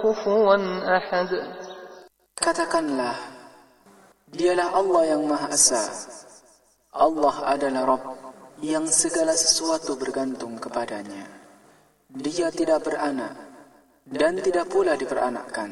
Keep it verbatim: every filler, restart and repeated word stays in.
كفوا أحد. Katakanlah, dialah Allah yang Maha Esa. Allah adalah Rabb yang segala sesuatu bergantung kepadanya. Dia tidak beranak dan tidak pula diperanakkan.